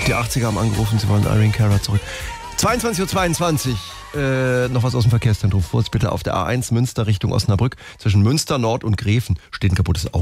Die 80er haben angerufen, sie wollen Irene Cara zurück. 22:22 Uhr. Noch was aus dem Verkehrszentrum. Vorsicht bitte auf der A1 Münster Richtung Osnabrück. Zwischen Münster Nord und Gräfen steht ein kaputtes Auto.